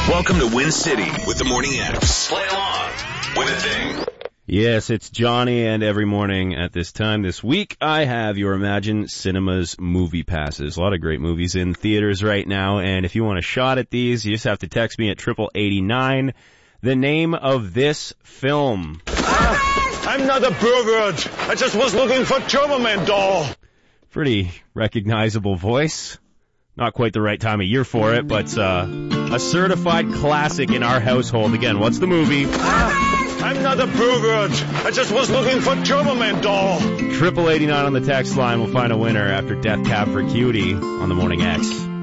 Welcome to Win City with the Morning X. Play along. Win a thing. Yes, it's Johnny, and every morning at this time this week, I have your Imagine Cinemas movie passes. A lot of great movies in theaters right now, and if you want a shot at these, you just have to text me at 8889 the name of this film. I'm not a pervert. I just was looking for Turbo Man doll. Pretty recognizable voice. Not quite the right time of year for it, but a certified classic in our household. Again, what's the movie? I'm not a pervert. I just was looking for Turbo Man doll. 8889 on the text line. We'll find a winner after Death Cab for Cutie on the Morning X.